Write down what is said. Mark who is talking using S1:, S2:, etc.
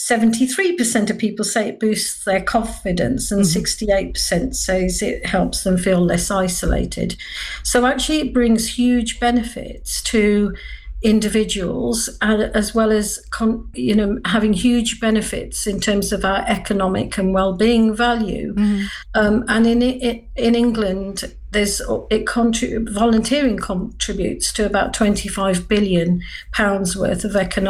S1: 73% of people say it boosts their confidence, and 68% says it helps them feel less isolated. So actually it brings huge benefits to individuals, as well as having huge benefits in terms of our economic and well-being value. And in England, volunteering contributes to about £25 billion worth of economic